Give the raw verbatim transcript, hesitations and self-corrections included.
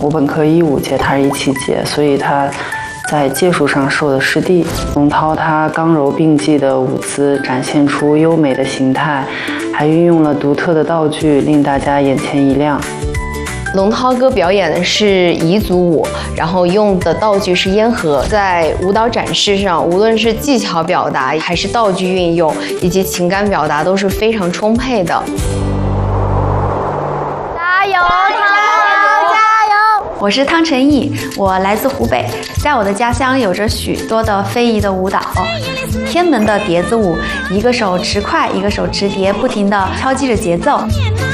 我本科一五届，他是一七届，所以他在届数上是我的师弟。龙涛他刚柔并济的舞姿展现出优美的形态，还运用了独特的道具，令大家眼前一亮。 龙涛哥表演的是彝族舞，然后用的道具是烟盒。在舞蹈展示上，无论是技巧表达，还是道具运用，以及情感表达，都是非常充沛的。 加油，汤加油！ 我是汤晨毅，我来自湖北，在我的家乡有着许多的非遗的舞蹈。天门的碟子舞，一个手持筷，一个手持碟，不停地敲击着节奏。